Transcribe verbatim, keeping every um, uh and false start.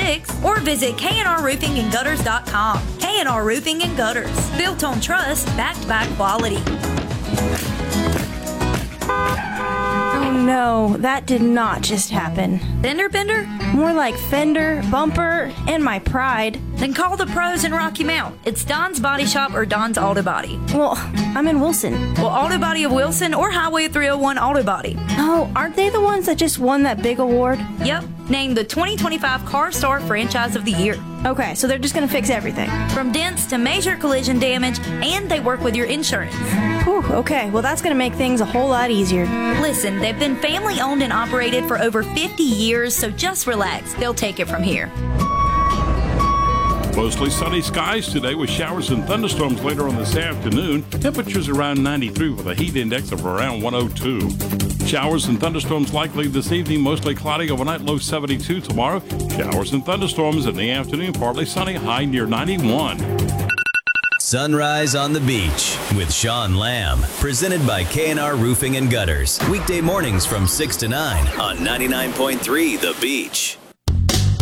six or visit K N R roofing and gutters dot com. K N R Roofing and Gutters, built on trust, backed by quality. Oh no, that did not just happen. Fender bender? More like fender, bumper, and my pride. Then call the pros and Rocky Mount. It's Don's Body Shop or Don's Auto Body. Well, I'm in Wilson. Well, Auto Body of Wilson or Highway three oh one Auto Body. Oh, aren't they the ones that just won that big award? Yep, named the twenty twenty-five Car Star Franchise of the Year. Okay, so they're just gonna fix everything. From dents to major collision damage, and they work with your insurance. Whew, okay, well that's gonna make things a whole lot easier. Listen, they've been family owned and operated for over fifty years, so just relax. They'll take it from here. Mostly sunny skies today with showers and thunderstorms later on this afternoon. Temperatures around ninety-three with a heat index of around one oh two. Showers and thunderstorms likely this evening, mostly cloudy overnight, low seventy-two tomorrow. Showers and thunderstorms in the afternoon, partly sunny, high near ninety-one. Sunrise on the Beach with Sean Lamb, presented by K N R Roofing and Gutters. Weekday mornings from six to nine on ninety-nine point three The Beach.